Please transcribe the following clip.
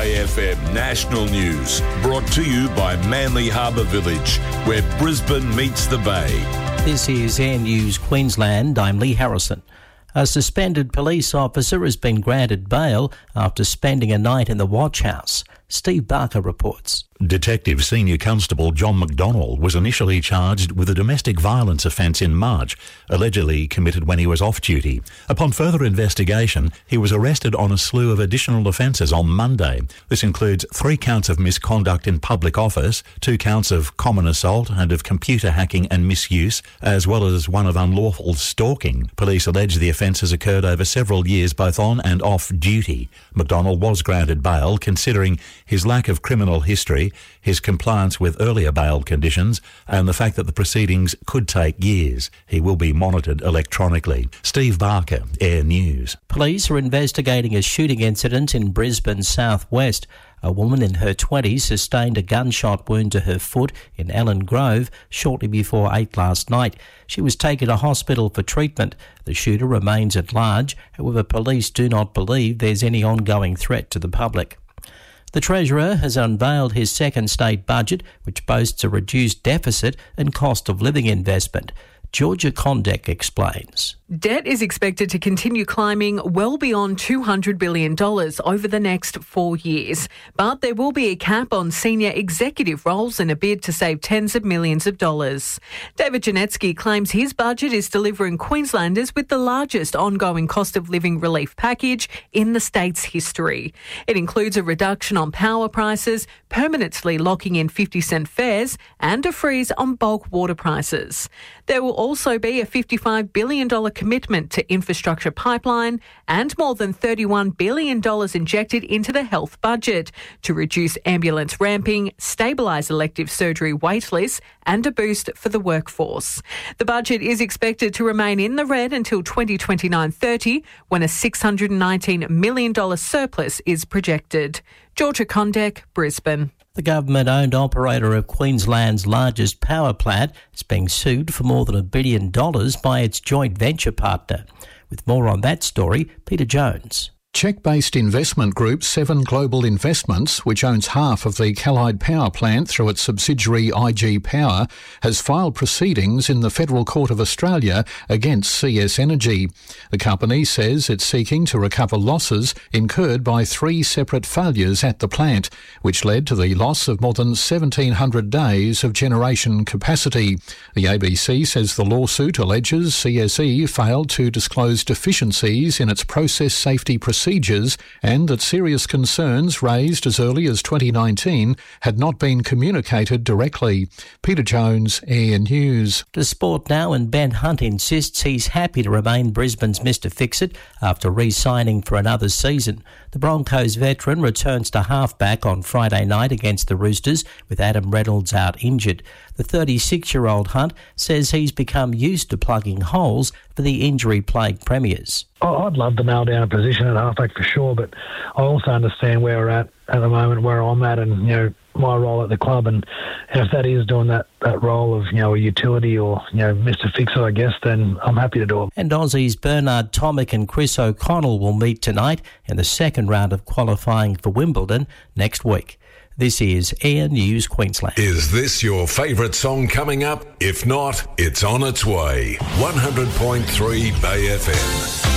Bay FM National News, brought to you by Manly Harbour Village, where Brisbane meets the Bay. This is Air News Queensland. I'm Lee Harrison. A suspended police officer has been granted bail after spending a night in the watch house. Steve Barker reports. Detective Senior Constable John McDonnell was initially charged with a domestic violence offence in March, allegedly committed when he was off duty. Upon further investigation, he was arrested on a slew of additional offences on Monday. This includes 3 counts of misconduct in public office, 2 counts of common assault and of computer hacking and misuse, as well as one of unlawful stalking. Police allege the offences occurred over several years both on and off duty. McDonnell was granted bail considering his lack of criminal history, his compliance with earlier bail conditions, and the fact that the proceedings could take years. He will be monitored electronically. Steve Barker, Air News. Police are investigating a shooting incident in Brisbane's southwest. A woman in her 20s sustained a gunshot wound to her foot in Ellen Grove shortly before 8 last night. She was taken to hospital for treatment. The shooter remains at large. However, police do not believe there's any ongoing threat to the public. The Treasurer has unveiled his second state budget, which boasts a reduced deficit and cost of living investment. Georgia Condek explains. Debt is expected to continue climbing well beyond $200 billion over the next 4 years. But there will be a cap on senior executive roles in a bid to save tens of millions of dollars. David Janetsky claims his budget is delivering Queenslanders with the largest ongoing cost of living relief package in the state's history. It includes a reduction on power prices, permanently locking in 50-cent fares, and a freeze on bulk water prices. There will also be a $55 billion commitment to infrastructure pipeline and more than $31 billion injected into the health budget to reduce ambulance ramping, stabilise elective surgery wait lists and a boost for the workforce. The budget is expected to remain in the red until 2029-30 when a $619 million surplus is projected. Georgia Condek, Brisbane. The government-owned operator of Queensland's largest power plant is being sued for more than $1 billion by its joint venture partner. With more on that story, Peter Jones. Czech-based investment group Seven Global Investments, which owns half of the Callide Power Plant through its subsidiary IG Power, has filed proceedings in the Federal Court of Australia against CS Energy. The company says it's seeking to recover losses incurred by 3 separate failures at the plant, which led to the loss of more than 1,700 days of generation capacity. The ABC says the lawsuit alleges CSE failed to disclose deficiencies in its process safety procedures and that serious concerns raised as early as 2019 had not been communicated directly. Peter Jones, Air News. To sport now, and Ben Hunt insists he's happy to remain Brisbane's Mr Fix-It after re-signing for another season. The Broncos veteran returns to halfback on Friday night against the Roosters with Adam Reynolds out injured. The 36-year-old Hunt says he's become used to plugging holes for the injury-plagued Premiers. I'd love to nail down a position at halfback for sure, but I also understand where we're at the moment, where I'm at, and my role at the club, and if that is doing that role of a utility or Mr Fix-It, I guess, then I'm happy to do it. And Aussies Bernard Tomic and Chris O'Connell will meet tonight in the second round of qualifying for Wimbledon next week. This is Air News Queensland. Is this your favourite song coming up? If not, it's on its way. 100.3 Bay FM.